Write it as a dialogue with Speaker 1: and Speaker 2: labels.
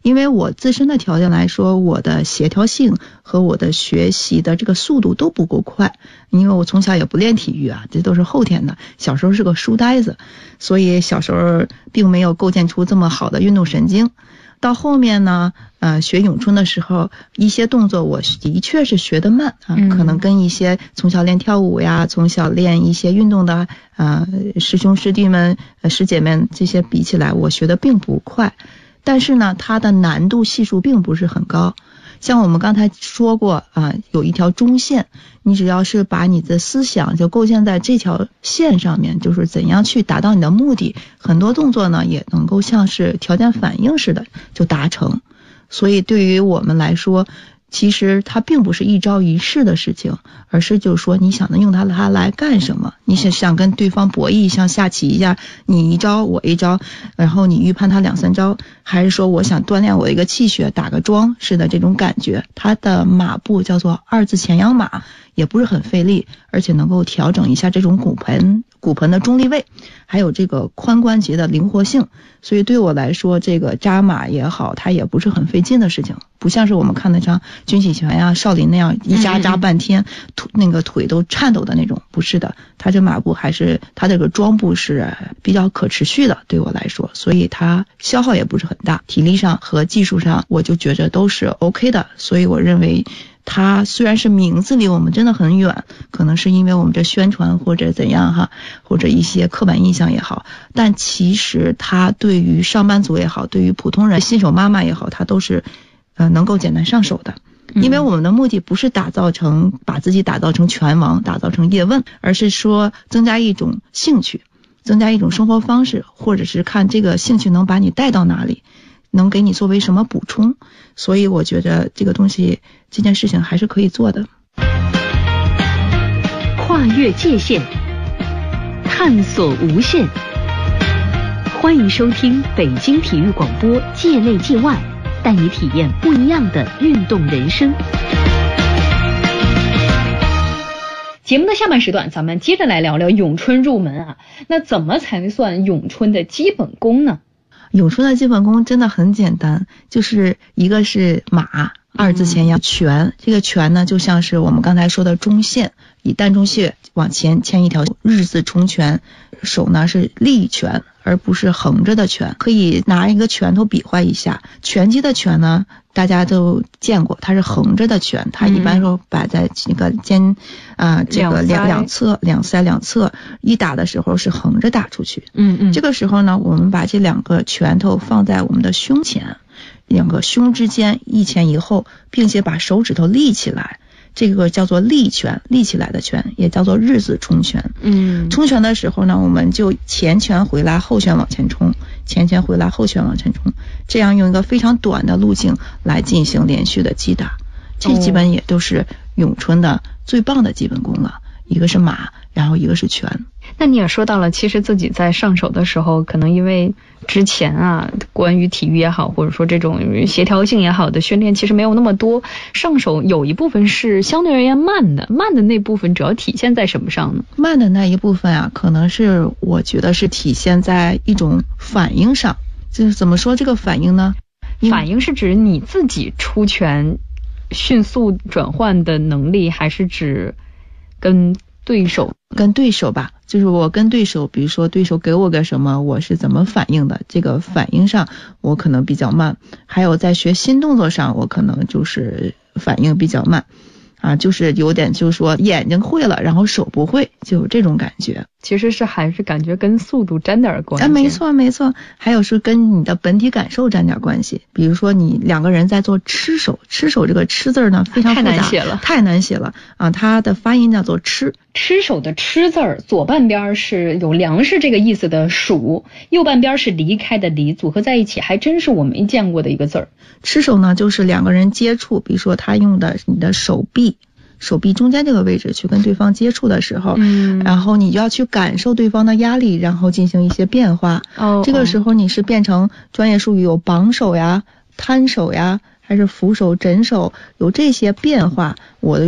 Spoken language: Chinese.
Speaker 1: 因为我自身的条件来说，我的协调性和我的学习的这个速度都不够快，因为我从小也不练体育啊，这都是后天的，小时候是个书呆子，所以小时候并没有构建出这么好的运动神经。到后面呢，学咏春的时候，一些动作我的确是学得慢啊，可能跟一些从小练跳舞呀，从小练一些运动的师兄师弟们、师姐们这些比起来，我学得并不快。但是呢，它的难度系数并不是很高。像我们刚才说过有一条中线，你只要是把你的思想就构建在这条线上面，就是怎样去达到你的目的，很多动作呢也能够像是条件反应似的就达成。所以对于我们来说，其实它并不是一朝一夕的事情，而是就是说你想用它来干什么，你想跟对方博弈，像下棋一样，你一招我一招，然后你预判他2、3招，还是说我想锻炼我一个气血，打个桩似的这种感觉。它的马步叫做2字前仰马，也不是很费力，而且能够调整一下这种骨盆的中立位，还有这个髋关节的灵活性。所以对我来说，这个扎马也好，它也不是很费劲的事情，不像是我们看得上军体拳呀、少林那样一扎半天，那个腿都颤抖的那种，不是的。它这马步还是它这个桩步是比较可持续的，对我来说，所以它消耗也不是很大，体力上和技术上我就觉得都是 OK 的。所以我认为它虽然是名字离我们真的很远，可能是因为我们这宣传或者怎样哈，或者一些刻板印象也好，但其实它对于上班族也好，对于普通人新手妈妈也好，它都是能够简单上手的。因为我们的目的不是把自己打造成拳王，打造成叶问，而是说增加一种兴趣，增加一种生活方式，或者是看这个兴趣能把你带到哪里，能给你作为什么补充。所以我觉得这件事情还是可以做的。
Speaker 2: 跨越界限，探索无限。欢迎收听北京体育广播界内界外，带你体验不一样的运动人生。节目的下半时段，咱们接着来聊聊咏春入门啊。那怎么才算咏春的基本功呢？
Speaker 1: 咏春的基本功真的很简单，就是一个是马，2字前仰拳，这个拳呢就像是我们刚才说的中线，以膻中穴往前牵一条日字冲拳，手呢是立拳而不是横着的拳，可以拿一个拳头比划一下。拳击的拳呢大家都见过，它是横着的拳，它一般说摆在那个这个两腮两侧，一打的时候是横着打出去。这个时候呢，我们把这2个拳头放在我们的胸前，2个胸之间一前一后，并且把手指头立起来，这个叫做立拳，立起来的拳也叫做日字冲拳。冲拳的时候呢，我们就前拳回来，后拳往前冲，前拳回来，后拳往前冲，这样用一个非常短的路径来进行连续的击打。这基本也都是咏春的最棒的基本功了，一个是马，然后一个是拳。
Speaker 2: 那你也说到了，其实自己在上手的时候，可能因为之前关于体育也好，或者说这种协调性也好的训练其实没有那么多，上手有一部分是相对而言慢的那部分主要体现在什么上呢？
Speaker 1: 慢的那一部分可能是我觉得是体现在一种反应上。就是怎么说这个反应呢？
Speaker 2: 反应是指你自己出拳迅速转换的能力，还是指跟对手吧，就是我跟对手，比如说对手给我个什么，我是怎么反应的，这个反应上我可能比较慢。还有在学新动作上，我可能就是反应比较慢就是有点就是说眼睛会了，然后手不会，就有这种感觉。其实还是感觉跟速度沾点关系。
Speaker 1: 没错，还有是跟你的本体感受沾点关系。比如说你2个人在做吃手这个吃字呢非常复杂，太难写了它的发音叫做吃。
Speaker 2: 吃手的吃字左半边是有粮食这个意思的黍，右半边是离开的离，组合在一起还真是我没见过的一个字儿。
Speaker 1: 吃手呢就是2个人接触，比如说他用的你的手臂中间这个位置去跟对方接触的时候，然后你就要去感受对方的压力，然后进行一些变化。这个时候你是变成专业术语有绑手呀、摊手呀，还是扶手、枕手，有这些变化，我的